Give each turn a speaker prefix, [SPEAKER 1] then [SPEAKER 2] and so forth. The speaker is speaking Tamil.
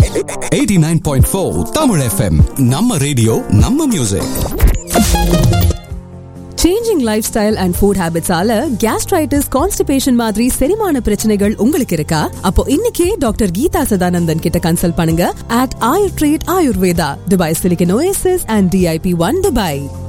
[SPEAKER 1] 89.4 Tamil FM. நம்ம ரேடியோ நம்ம music.
[SPEAKER 2] Changing lifestyle and food habits ஆல gastritis, constipation மாதிரி செரிமான பிரச்சனைகள் உங்களுக்கு இருக்கா? அப்போ இன்னைக்கே டாக்டர் கீதா சதானந்தன் கிட்ட கன்சல்ட் பண்ணுங்க at Ayurtrade Ayurveda, Dubai Silicon Oasis and DIP1 Dubai.